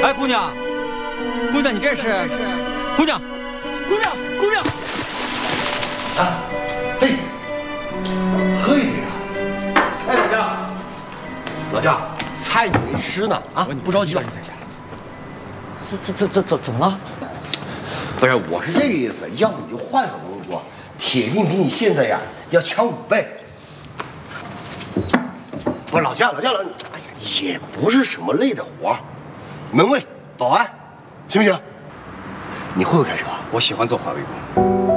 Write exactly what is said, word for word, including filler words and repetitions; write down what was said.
哎，姑娘，姑娘，你这是？姑娘，姑娘，姑娘。 啊，嘿，喝一杯啊！哎，老张，老张，菜你没吃呢啊？不着急吧？ 这这这这怎怎么了？ 不是，我是这个意思，要不你就换个工作，铁定比你现在呀要强五倍。不是老姜，老姜，老，哎呀，也不是什么累的活，门卫、保安，行不行？你会不会开车？ 我喜欢做环卫工。